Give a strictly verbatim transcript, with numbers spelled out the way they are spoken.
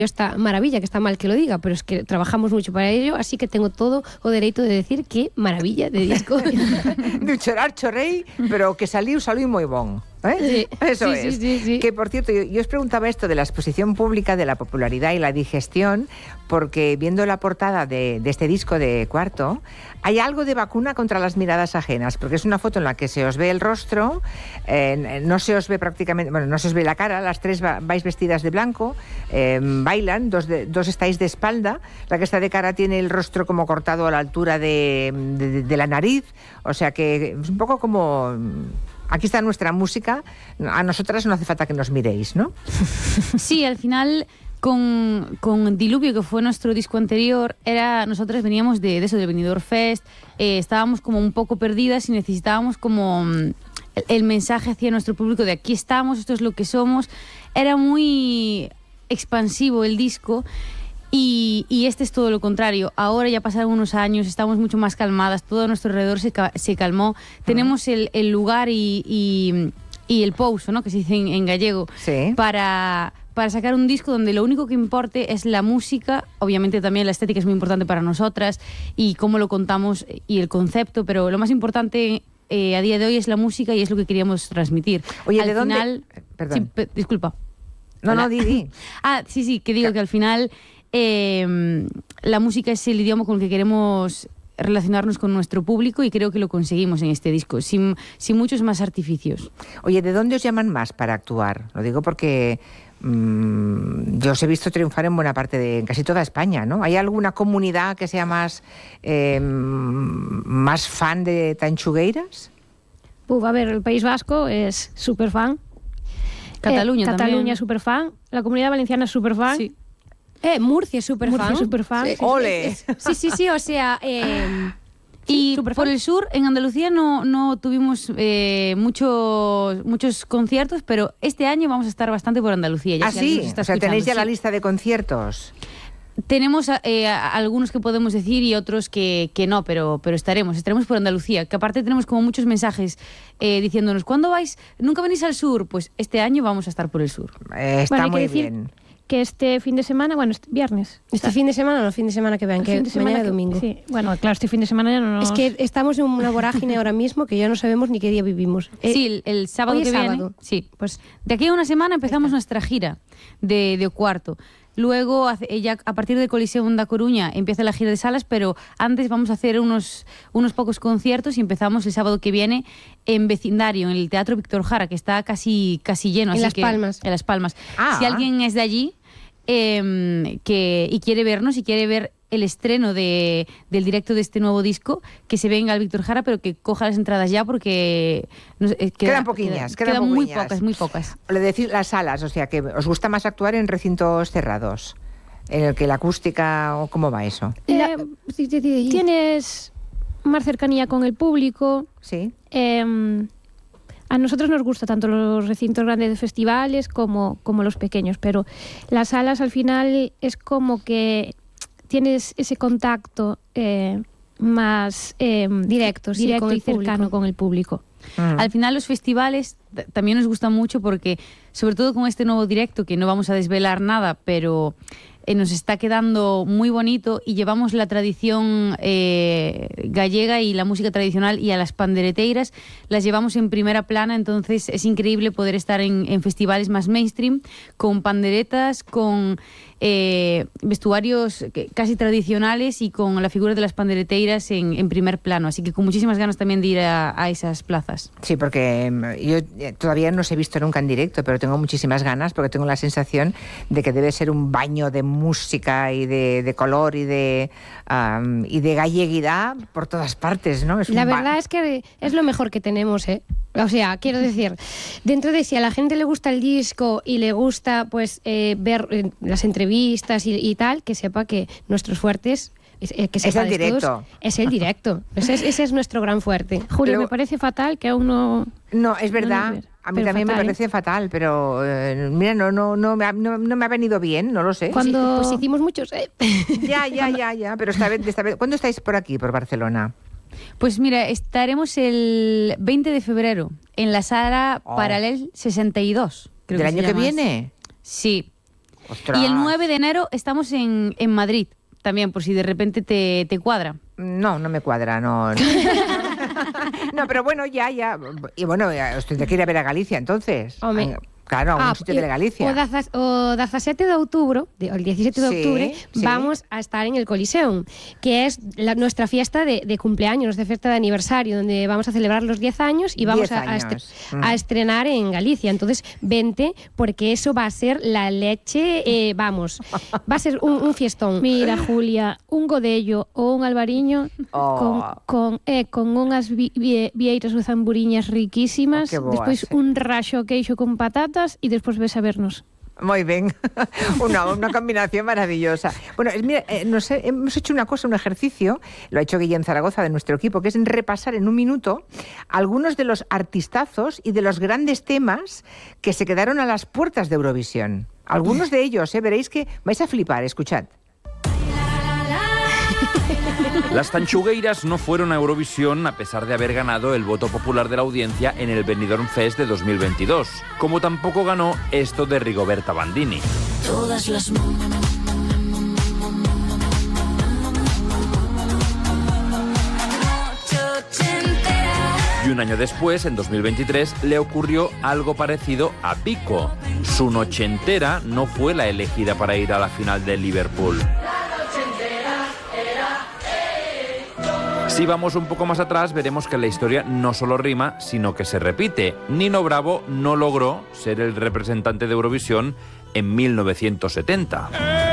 esta maravilla, que está mal que lo diga, pero es que trabajamos mucho para ello, así que tengo todo o derecho de decir que maravilla de disco. De chorar, chorrei, pero que saliu, saliu moi bon. ¿Eh? Sí, Eso sí, es. sí, sí, sí. Que, por cierto, yo, yo os preguntaba esto de la exposición pública, de la popularidad y la digestión, porque viendo la portada de, de este disco de Cuarto, hay algo de vacuna contra las miradas ajenas, porque es una foto en la que se os ve el rostro, eh, no se os ve prácticamente, bueno, no se os ve la cara, las tres va, vais vestidas de blanco, eh, bailan, dos, de, dos estáis de espalda, la que está de cara tiene el rostro como cortado a la altura de, de, de la nariz, o sea que es un poco como... Aquí está nuestra música, a nosotras no hace falta que nos miréis, ¿no? Sí, al final, con, con Diluvio, que fue nuestro disco anterior, era nosotras veníamos de, de eso, del Benidorm Fest, eh, estábamos como un poco perdidas y necesitábamos como el, el mensaje hacia nuestro público de aquí estamos, esto es lo que somos. Era muy expansivo el disco. Y, y este es todo lo contrario. Ahora ya pasaron unos años, estamos mucho más calmadas, todo a nuestro alrededor se, se calmó. Uh-huh. Tenemos el, el lugar y, y, y el pouso, ¿no? Que se dice en, en gallego, sí. para, para sacar un disco donde lo único que importe es la música. Obviamente también la estética es muy importante para nosotras y cómo lo contamos y el concepto, pero lo más importante eh, a día de hoy es la música y es lo que queríamos transmitir. Oye, al ¿de final, dónde? Perdón. Sí, pe- disculpa. No, Hola. no, di, di. Ah, sí, sí, que digo Ca- que al final... Eh, la música es el idioma con el que queremos relacionarnos con nuestro público y creo que lo conseguimos en este disco, sin, sin muchos más artificios. Oye, ¿de dónde os llaman más para actuar? Lo digo porque mmm, yo os he visto triunfar en buena parte de en casi toda España, ¿no? ¿Hay alguna comunidad que sea más, eh, más fan de Tanchugueiras? Uf, a ver, el País Vasco es súper fan. Cataluña eh, también. Cataluña es súper fan. La Comunidad Valenciana es súper fan. Sí. Eh, Murcia es súper fan. Murcia es súper fan. Sí. ¡Ole! Sí, sí, sí, o sea... Eh, Y sí, por el sur, en Andalucía, no, no tuvimos eh, muchos, muchos conciertos, pero este año vamos a estar bastante por Andalucía. Ya Ah, si alguien sí, nos está o sea, tenéis ya escuchando, la sí. lista de conciertos. Tenemos eh, algunos que podemos decir y otros que, que no, pero, pero estaremos, estaremos por Andalucía, que aparte tenemos como muchos mensajes eh, diciéndonos, ¿cuándo vais? ¿Nunca venís al sur? Pues este año vamos a estar por el sur. Eh, está Bueno, hay muy que decir bien. que este fin de semana, bueno, este viernes. Este fin de semana o no fin de semana que vean, El que fin de semana mañana que- domingo. Sí, bueno, claro, este fin de semana ya no nos... Es que estamos en una vorágine ahora mismo que ya no sabemos ni qué día vivimos. Eh, Sí, el, el sábado hoy que es viene. sábado. Sí, pues de aquí a una semana empezamos nuestra gira de, de Cuarto. Luego, hace- ya a partir de Coliseum da Coruña, empieza la gira de salas, pero antes vamos a hacer unos, unos pocos conciertos y empezamos el sábado que viene en vecindario, en el Teatro Víctor Jara, que está casi, casi lleno. En así Las que- Palmas. En Las Palmas. Ah. Si alguien es de allí eh, que, y quiere vernos y quiere ver el estreno de, del directo de este nuevo disco, que se venga al Víctor Jara, pero que coja las entradas ya porque... no sé, eh, Quedan poquiñas, queda- quedan muy poquiñas. pocas, muy pocas. Lo de decir las salas, o sea, que os gusta más actuar en recintos cerrados, en el que la acústica, o cómo va eso. Eh, sí, sí, sí, sí. tienes más cercanía con el público. Sí. Eh, a nosotros nos gusta tanto los recintos grandes de festivales como, como los pequeños, pero las salas al final es como que tienes ese contacto eh, más eh, Directo, sí, directo con el y cercano público. con el público. Mm. Al final los festivales t- también nos gustan mucho porque, sobre todo con este nuevo directo, que no vamos a desvelar nada, pero eh, nos está quedando muy bonito y llevamos la tradición eh, gallega y la música tradicional y a las pandereteiras las llevamos en primera plana, entonces es increíble poder estar en, en festivales más mainstream con panderetas, con eh, vestuarios que- casi tradicionales y con la figura de las pandereteiras en, en primer plano, así que con muchísimas ganas también de ir a, a esas plazas. Sí, porque mm, yo eh, todavía no os he visto nunca en directo, pero tengo muchísimas ganas porque tengo la sensación de que debe ser un baño de música y de, de color y de, um, y de galleguidad por todas partes, ¿no? Es La un ba- verdad es que es lo mejor que tenemos, ¿eh? O sea, quiero decir, dentro de si a la gente le gusta el disco y le gusta pues eh, ver eh, las entrevistas y, y tal, que sepa que nuestros fuertes es, eh, que Es sepa el de todos, directo. es el directo. Ese es, ese es nuestro gran fuerte. Julio, Pero- me parece fatal que aún no... No, es No, verdad. no es ver- A mí pero también fatal, me ¿eh? parece fatal, pero eh, mira, no, no, no, me ha, no, no me ha venido bien, no lo sé. Cuando- Pues hicimos muchos, ¿eh? Ya, ya, ya, ya, pero esta vez, esta vez, ¿cuándo estáis por aquí, por Barcelona? Pues mira, estaremos el veinte de febrero en la sala Oh. Paralel sesenta y dos. creo ¿Del se año que llama así. viene? Sí. Ostras. Y el nueve de enero estamos en, en Madrid, también, por si de repente te, te cuadra. No, no me cuadra, no. No, no pero bueno, ya, ya. Y bueno, ya os tendré que ir a ver a Galicia, entonces. Home. Claro, a un Ah, sitio de Galicia. O, dazas, o diecisiete de octubre, de, o el diecisiete de Sí, octubre, sí. vamos a estar en el Coliseum, que es la, nuestra fiesta de, de cumpleaños, nuestra fiesta de aniversario, donde vamos a celebrar los diez años y vamos diez a, a, estre- años. Mm. a estrenar en Galicia. Entonces, vente, porque eso va a ser la leche, eh, vamos, va a ser un, un fiestón. Mira, Julia, un godello ou un albariño Oh. con, con, eh, con unhas vi, vi, vieiras ou zamburiñas riquísimas, Oh, que boas, despois eh. un raxo queixo con patatas e despois ves a vernos. Muy bien, una, una combinación maravillosa. Bueno, es- mira, eh, nos he- hemos hecho una cosa, un ejercicio, lo ha hecho Guillem Zaragoza de nuestro equipo, que es repasar en un minuto algunos de los artistazos y de los grandes temas que se quedaron a las puertas de Eurovisión. Algunos de ellos, eh, veréis que vais a flipar, escuchad. Las tanchugueiras no fueron a Eurovisión a pesar de haber ganado el voto popular de la audiencia en el Benidorm Fest de dos mil veintidós, como tampoco ganó esto de Rigoberta Bandini. Todas las Y un año después, en dos mil veintitrés, le ocurrió algo parecido a Pico. Su noche entera no fue la elegida para ir a la final de Liverpool. Si vamos un poco más atrás, veremos que la historia no solo rima, sino que se repite. Nino Bravo no logró ser el representante de Eurovisión en mil novecientos setenta.